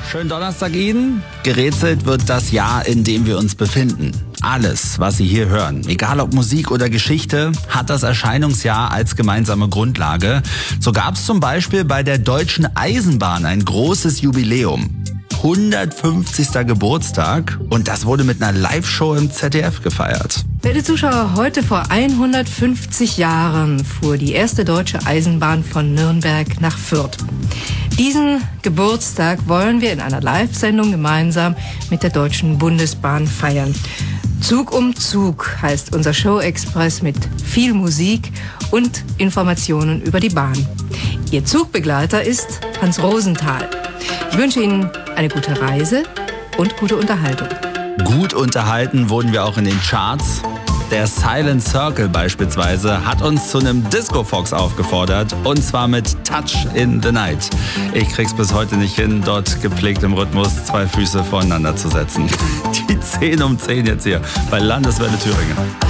Schönen Donnerstag Ihnen. Gerätselt wird das Jahr, in dem wir uns befinden. Alles, was Sie hier hören, egal ob Musik oder Geschichte, hat das Erscheinungsjahr als gemeinsame Grundlage. So gab es zum Beispiel bei der Deutschen Eisenbahn ein großes Jubiläum. 150. Geburtstag, und das wurde mit einer Live-Show im ZDF gefeiert. Werte Zuschauer, heute vor 150 Jahren fuhr die erste deutsche Eisenbahn von Nürnberg nach Fürth. Diesen Geburtstag wollen wir in einer Live-Sendung gemeinsam mit der Deutschen Bundesbahn feiern. Zug um Zug heißt unser Show-Express mit viel Musik und Informationen über die Bahn. Ihr Zugbegleiter ist Hans Rosenthal. Ich wünsche Ihnen eine gute Reise und gute Unterhaltung. Gut unterhalten wurden wir auch in den Charts. Der Silent Circle beispielsweise hat uns zu einem Disco-Fox aufgefordert, und zwar mit Touch in the Night. Ich krieg's bis heute nicht hin, dort gepflegt im Rhythmus 2 Füße voreinander zu setzen. Die 10 um 10 jetzt hier bei Landeswelle Thüringen.